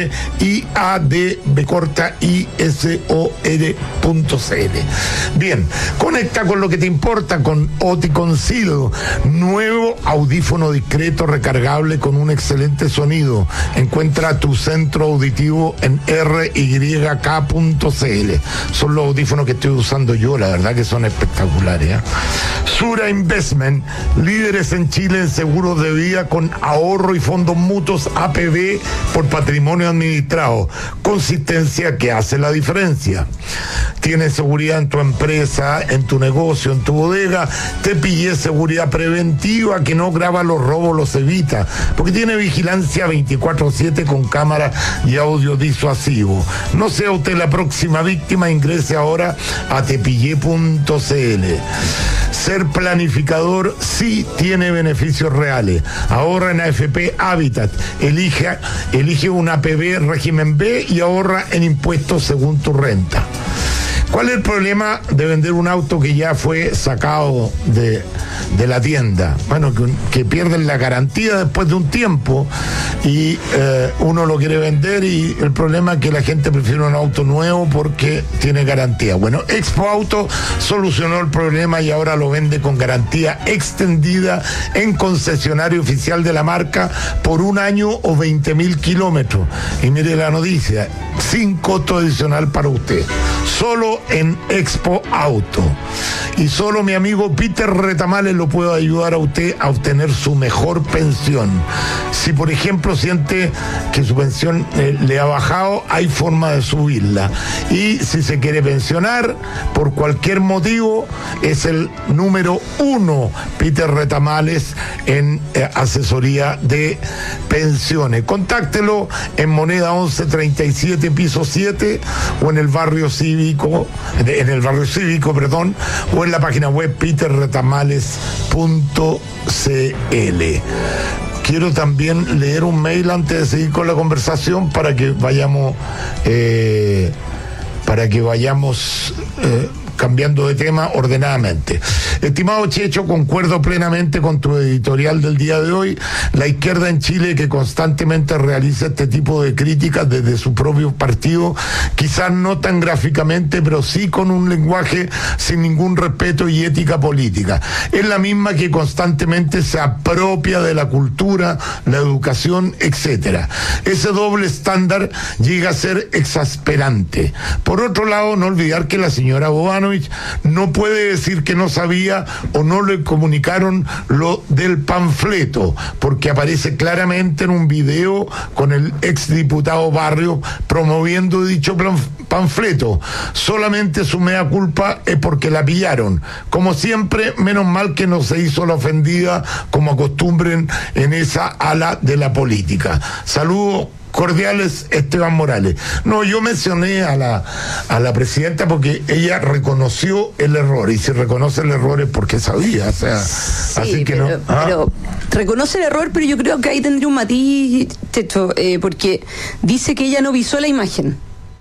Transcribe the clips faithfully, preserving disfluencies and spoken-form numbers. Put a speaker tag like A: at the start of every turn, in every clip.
A: I A D B corta I S O R punto C L. Bien, conecta con lo que te importa con Oticon nuevo audífono discreto recargable con un excelente sonido. Encuentra tu centro auditivo en R Y K punto C L. Son los audífonos que estoy usando yo, la verdad que son espectaculares, ¿eh? Sura Investment, líderes en Chile en seguros de vida con ahorro y fondos mutuos A P B por patrimonio administrado. Consistencia que hace la diferencia. Tienes seguridad en tu empresa, en tu negocio, en tu bodega. Te pillé seguridad preventiva que no graba los robos, los evita, porque tiene vigilancia veinticuatro siete con cámara y audio disuasivo. No sea usted la próxima víctima, ingrese ahora a tepillé punto C L. Ser planificador sí tiene beneficios reales. Ahorra en A F P Habitat. Elige, elige un A P B régimen B y ahorra en impuestos según tu renta. ¿Cuál es el problema de vender un auto que ya fue sacado de, de la tienda? Bueno, que, que pierden la garantía después de un tiempo y eh, uno lo quiere vender y el problema es que la gente prefiere un auto nuevo porque tiene garantía. Bueno, Expo Auto solucionó el problema y ahora lo vende con garantía extendida en concesionario oficial de la marca por un año o veinte mil kilómetros. Y mire la noticia, sin costo adicional para usted. Solo en Expo Auto. Y solo mi amigo Peter Retamales lo puede ayudar a usted a obtener su mejor pensión. Si por ejemplo siente que su pensión eh, le ha bajado, hay forma de subirla. Y si se quiere pensionar por cualquier motivo, es el número uno Peter Retamales en eh, asesoría de pensiones. Contáctelo en Moneda once treinta y siete piso siete o en el barrio cívico en el barrio cívico, perdón, o en la página web peter retamales punto c l. Quiero también leer un mail antes de seguir con la conversación para que vayamos eh, para que vayamos eh, cambiando de tema ordenadamente. Estimado Checho, concuerdo plenamente con tu editorial del día de hoy. La izquierda en Chile, que constantemente realiza este tipo de críticas desde su propio partido, quizás no tan gráficamente, pero sí con un lenguaje sin ningún respeto y ética política. Es la misma que constantemente se apropia de la cultura, la educación, etcétera. Ese doble estándar llega a ser exasperante. Por otro lado, no olvidar que la señora Bobano no puede decir que no sabía o no le comunicaron lo del panfleto, porque aparece claramente en un video con el exdiputado Barrio promoviendo dicho panfleto. Solamente su mea culpa es porque la pillaron. Como siempre, menos mal que no se hizo la ofendida como acostumbren en esa ala de la política. Saludos cordiales, Esteban Morales. No, yo mencioné a la a la presidenta porque ella reconoció el error, y si reconoce el error es porque sabía, o sea,
B: sí,
A: así que
B: pero,
A: no. ¿Ah?
B: Pero reconoce el error, pero yo creo que ahí tendría un matiz, Checho, eh, porque dice que ella no visó la imagen.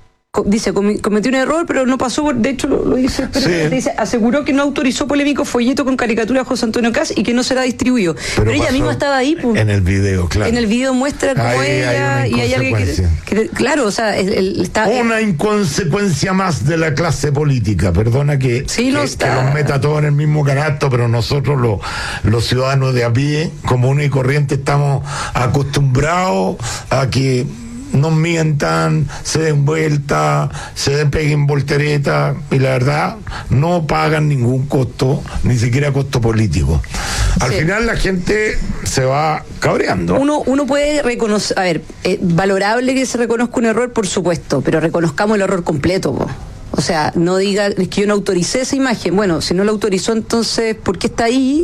B: Dice, cometió un error, pero no pasó por, de hecho lo, lo dice, pero sí. Dice, aseguró que no autorizó polémico folleto con caricatura a José Antonio Caz y que no será distribuido. Pero, pero ella misma estaba ahí, pues.
A: En el video, claro.
B: En el video muestra cómo
A: ahí
B: ella
A: hay
B: y hay alguien que, que, claro, o sea, el, el, está
A: una inconsecuencia más de la clase política. Perdona que,
B: sí, no
A: que,
B: está.
A: que los meta todos en el mismo canasto, pero nosotros los, los ciudadanos de a pie, común y corriente, estamos acostumbrados a que nos mientan, se den vuelta, se den peguen voltereta, y la verdad no pagan ningún costo, ni siquiera costo político. Al sí. final la gente se va cabreando.
B: Uno, uno puede reconocer, a ver, es valorable que se reconozca un error, por supuesto, pero reconozcamos el error completo, po. O sea, no diga, es que yo no autoricé esa imagen. Bueno, si no la autorizó, entonces, ¿por qué está ahí?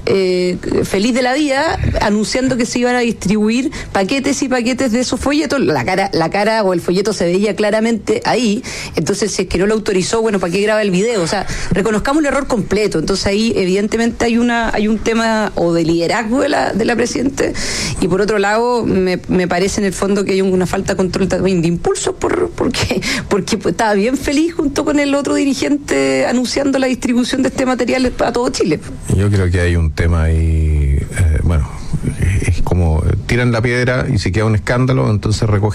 B: Eh, feliz de la vida, anunciando que se iban a distribuir paquetes y paquetes de esos folletos. La cara, la cara o el folleto se veía claramente ahí. Entonces, si es que no lo autorizó, bueno, ¿para qué graba el video? O sea, reconozcamos el error completo. Entonces ahí evidentemente hay una, hay un tema o de liderazgo de la, de la Presidente, y por otro lado, me, me parece en el fondo que hay una falta de control también de impulsos, por, porque, porque estaba bien feliz junto con el otro dirigente anunciando la distribución de este material para todo Chile.
C: Yo creo que hay un tema ahí, eh, bueno, es como tiran la piedra y si queda un escándalo, entonces recogen